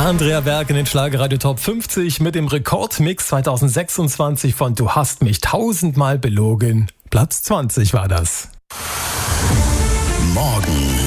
Andrea Berg in den Schlagerradio Top 50 mit dem Rekordmix 2026 von Du hast mich tausendmal belogen. Platz 20 war das. Morgen